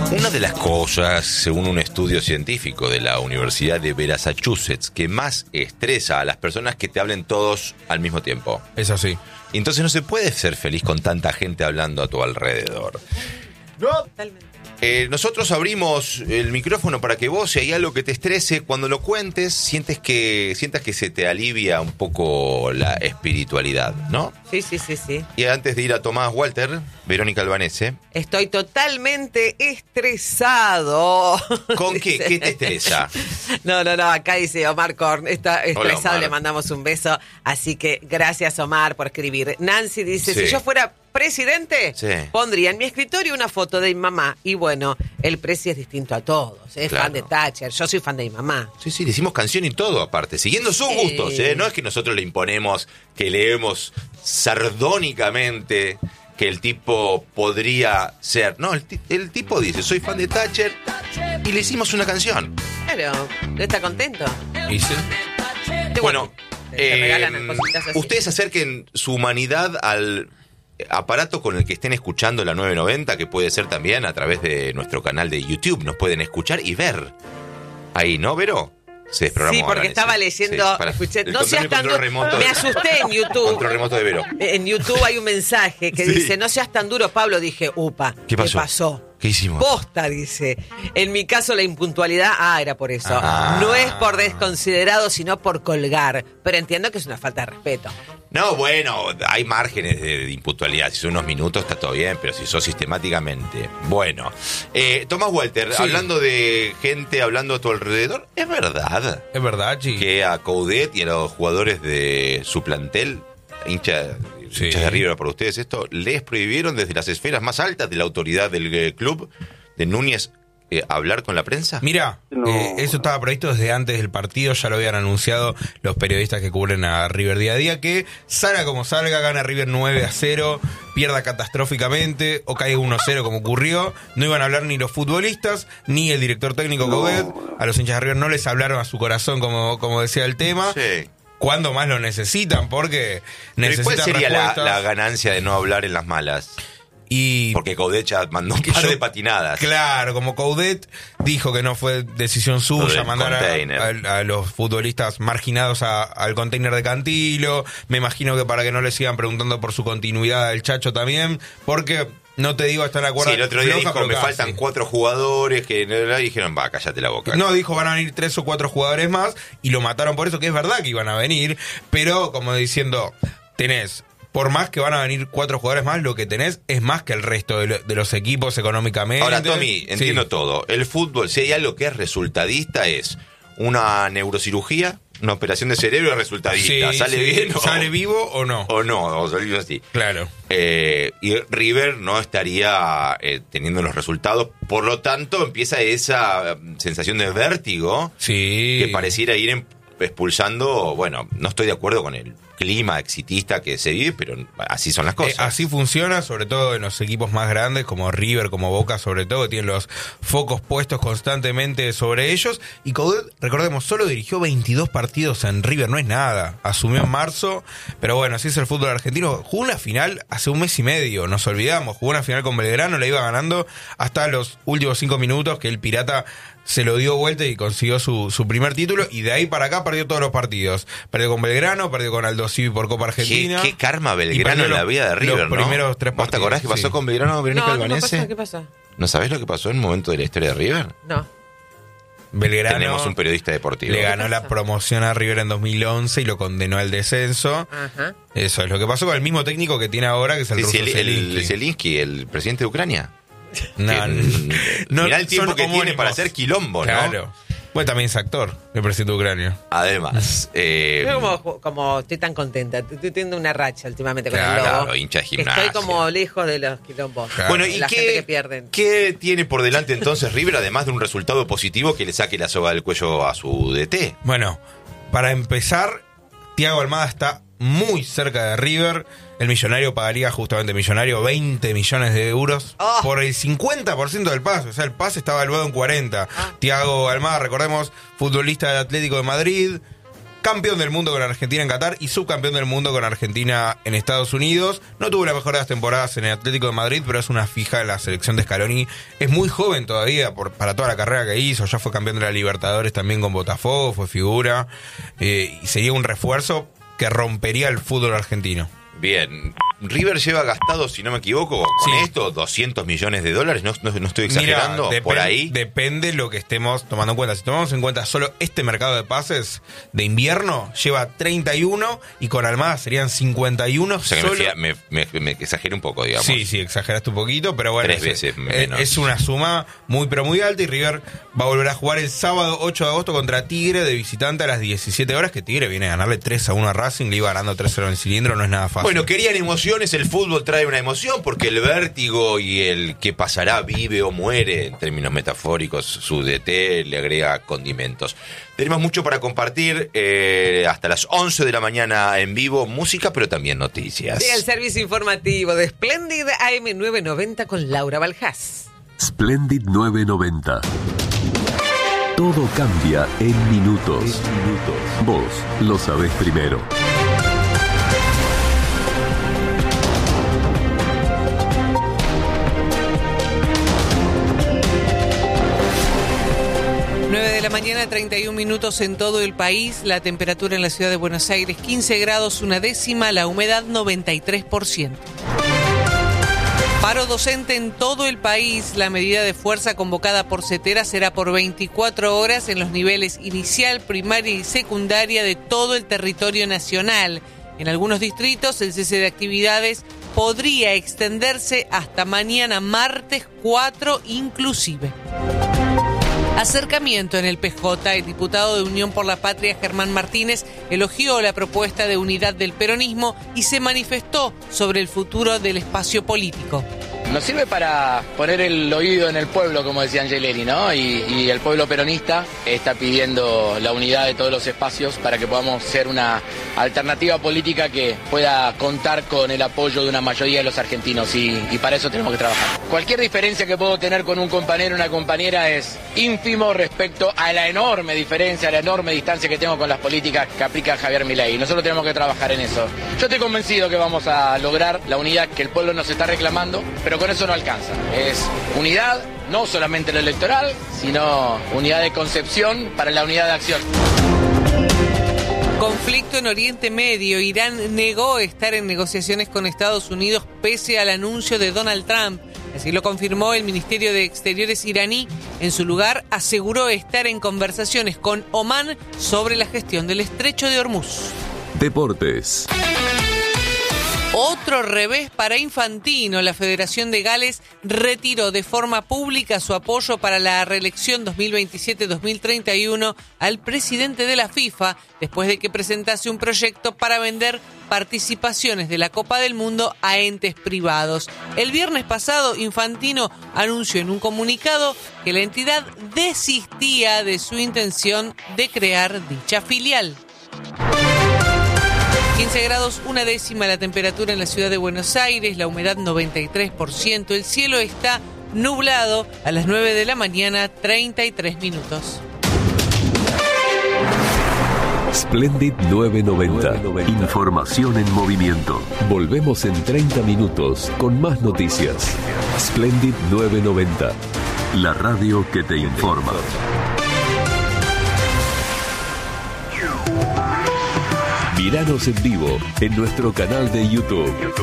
Una de las cosas, según un estudio científico de la Universidad de Massachusetts, que más estresa a las personas que te hablen todos al mismo tiempo. Es así. Y entonces no se puede ser feliz con tanta gente hablando a tu alrededor. No. Totalmente. Nosotros abrimos el micrófono para que vos, si hay algo que te estrese, cuando lo cuentes, sientas que se te alivia un poco la espiritualidad, ¿no? Sí. Y antes de ir a Tomás Walter, Verónica Albanese. Estoy totalmente estresado. ¿Con qué? ¿Qué te estresa? No, acá dice Omar Korn, está estresado, Hola, Omar. Le mandamos un beso, así que gracias Omar por escribir. Nancy dice, Sí. si yo fuera presidente, Sí. pondría en mi escritorio una foto de mi mamá. Y bueno, el presi es distinto a todos, es Claro. fan de Thatcher, yo soy fan de mi mamá. Sí, le hicimos canción y todo aparte, siguiendo sus gustos, ¿eh? No es que nosotros le imponemos que leemos sardónicamente que el tipo podría ser. No, el tipo dice, soy fan de Thatcher y le hicimos una canción. Claro, ¿está contento? ¿Y sí? Bueno, te regalan cositas así. ustedes acerquen su humanidad al aparato con el que estén escuchando la 990, que puede ser también a través de nuestro canal de YouTube. Nos pueden escuchar y ver. Ahí, ¿no, Vero? Se desprogramó. Sí, porque Vanessa. estaba leyendo, Sí, escuché, el no seas tan control remoto. me asusté en YouTube. Control remoto de Vero. En YouTube hay un mensaje que Sí. dice, no seas tan duro, Pablo. Dije, upa, ¿Qué pasó? pasó? ¿Qué hicimos? Posta, dice. En mi caso, la impuntualidad, era por eso. Ah. No es por desconsiderado, sino por colgar. Pero entiendo que es una falta de respeto. No, bueno, hay márgenes de impuntualidad. Si son unos minutos está todo bien, pero si sos sistemáticamente. Bueno, Tomás Walter, Sí. hablando de gente hablando a tu alrededor, ¿es verdad Es verdad, Chi. que a Coudet y a los jugadores de su plantel, hinchas de River por ustedes, esto, les prohibieron desde las esferas más altas de la autoridad del club de Núñez hablar con la prensa? Mira, eso estaba previsto desde antes del partido, ya lo habían anunciado los periodistas que cubren a River día a día, que salga como salga, gana River 9-0, pierda catastróficamente o caiga 1-0 como ocurrió, no iban a hablar ni los futbolistas, ni el director técnico Coudet, a los hinchas de River no les hablaron a su corazón como decía el tema. Sí. Cuando más lo necesitan, porque Pero ¿y necesitan ¿cuál sería respuestas. la ganancia de no hablar en las malas? Y Porque Coudet ya mandó un par de patinadas. Claro, como Coudet dijo que no fue decisión Lo suya del mandar container. a los futbolistas marginados al container de Cantilo. Me imagino que para que no le sigan preguntando por su continuidad al Chacho también, porque no te digo hasta la cuerda. Sí, el otro día floja, dijo, pero me casi. faltan 4 jugadores que dijeron, va, cállate la boca. No, dijo van a venir 3 o 4 jugadores más y lo mataron por eso, que es verdad que iban a venir, pero como diciendo, tenés, por más que van a venir 4 jugadores más, lo que tenés es más que el resto de los equipos económicamente. Ahora, Tommy, entiendo Sí. todo. El fútbol, si hay algo que es resultadista, es una neurocirugía, una operación de cerebro resultadista. Sí, ¿Sale sí. bien o ¿Sale vivo o no? o no? O salir así. Claro. Y River no estaría teniendo los resultados. Por lo tanto, empieza esa sensación de vértigo Sí. que pareciera ir expulsando. Bueno, no estoy de acuerdo con el clima exitista que se vive, pero así son las cosas. Así funciona, sobre todo en los equipos más grandes, como River, como Boca, sobre todo, que tienen los focos puestos constantemente sobre ellos. Y Coudet, recordemos, solo dirigió 22 partidos en River, no es nada. Asumió en marzo, pero bueno, así es el fútbol argentino. Jugó una final hace un mes y medio, nos olvidamos. Jugó una final con Belgrano, la iba ganando hasta los últimos 5 minutos, que el Pirata se lo dio vuelta y consiguió su primer título, y de ahí para acá perdió todos los partidos. Perdió con Belgrano, perdió con Aldo Civi por Copa Argentina. ¿Qué karma Y Belgrano perdió en la vida de River, los ¿no? primeros 3 ¿Vos partidos. te acordás qué pasó Sí. con Belgrano, Verónica No, ¿qué Albanese? pasa? ¿Qué pasa? ¿No sabés lo que pasó en un momento de la historia de River? No. Belgrano Tenemos un periodista deportivo. le ganó la promoción a River en 2011 y lo condenó al descenso. Ajá. Eso es lo que pasó con el mismo técnico que tiene ahora, que es el Sí, ruso sí, el Zielinski. Zelensky, el presidente de Ucrania. No, no, Mirá el tiempo son que tiene homónimos. para hacer quilombo, ¿no? Claro. Bueno, también es actor, el presidente de Ucrania. Además, Yo como estoy tan contenta, estoy teniendo una racha últimamente con el claro, Lobo. hincha de Que gimnasia. estoy como lejos de los quilombos. Claro. Bueno, de ¿y la gente que qué, pierden. qué tiene por delante entonces River, además de un resultado positivo que le saque la soga del cuello a su DT? Bueno, para empezar, Thiago Almada está muy cerca de River. El Millonario pagaría, justamente Millonario, 20 millones de euros Oh. por el 50% del pase. O sea, el pase está evaluado en 40. Thiago Almada, recordemos, futbolista del Atlético de Madrid, campeón del mundo con Argentina en Qatar y subcampeón del mundo con Argentina en Estados Unidos. No tuvo la mejor de las temporadas en el Atlético de Madrid, pero es una fija de la selección de Scaloni. Es muy joven todavía para toda la carrera que hizo. Ya fue campeón de la Libertadores también con Botafogo, fue figura. Y sería un refuerzo que rompería el fútbol argentino. Bien, River lleva gastado, si no me equivoco, con esto, $200 millones. No estoy exagerando. Mira, por ahí. Depende lo que estemos tomando en cuenta. Si tomamos en cuenta solo este mercado de pases de invierno, lleva 31 y con Almada serían 51. O sea que me exageré un poco, digamos. Sí, exageraste un poquito, pero bueno. 3 veces menos. Es una suma pero muy alta y River va a volver a jugar el sábado 8 de agosto contra Tigre de visitante a las 17 horas, que Tigre viene a ganarle 3-1 a Racing, le iba ganando 3-0 en el cilindro, no es nada fácil. Bueno, querían emociones, el fútbol trae una emoción porque el vértigo y el que pasará vive o muere, en términos metafóricos, su DT le agrega condimentos. Tenemos mucho para compartir, hasta las 11 de la mañana en vivo, música, pero también noticias. Sí, el servicio informativo de Splendid AM990 con Laura Baljás. Splendid 990. Todo cambia en minutos. Vos lo sabés primero. Mañana 31 minutos en todo el país, la temperatura en la ciudad de Buenos Aires 15 grados 1/10, la humedad 93%. Paro docente en todo el país, la medida de fuerza convocada por CETERA será por 24 horas en los niveles inicial, primaria y secundaria de todo el territorio nacional. En algunos distritos el cese de actividades podría extenderse hasta mañana martes 4 inclusive. Acercamiento en el PJ. El diputado de Unión por la Patria, Germán Martínez, elogió la propuesta de unidad del peronismo y se manifestó sobre el futuro del espacio político. Nos sirve para poner el oído en el pueblo, como decía Angelelli, ¿no? Y el pueblo peronista está pidiendo la unidad de todos los espacios para que podamos ser una alternativa política que pueda contar con el apoyo de una mayoría de los argentinos y para eso tenemos que trabajar. Cualquier diferencia que puedo tener con un compañero o una compañera es ínfimo respecto a la enorme diferencia, a la enorme distancia que tengo con las políticas que aplica Javier Milei. Nosotros tenemos que trabajar en eso. Yo estoy convencido que vamos a lograr la unidad que el pueblo nos está reclamando, pero con eso no alcanza. Es unidad, no solamente en lo electoral, sino unidad de concepción para la unidad de acción. Conflicto en Oriente Medio. Irán negó estar en negociaciones con Estados Unidos pese al anuncio de Donald Trump. Así lo confirmó el Ministerio de Exteriores iraní. En su lugar, aseguró estar en conversaciones con Omán sobre la gestión del Estrecho de Hormuz. Deportes. Otro revés para Infantino. La Federación de Gales retiró de forma pública su apoyo para la reelección 2027-2031 al presidente de la FIFA después de que presentase un proyecto para vender participaciones de la Copa del Mundo a entes privados. El viernes pasado, Infantino anunció en un comunicado que la entidad desistía de su intención de crear dicha filial. 15 grados 1/10 la temperatura en la ciudad de Buenos Aires, la humedad 93%, el cielo está nublado a las 9 de la mañana, 33 minutos. Splendid 990. Información en movimiento. Volvemos en 30 minutos con más noticias. Splendid 990. La radio que te informa. Míranos en vivo en nuestro canal de YouTube.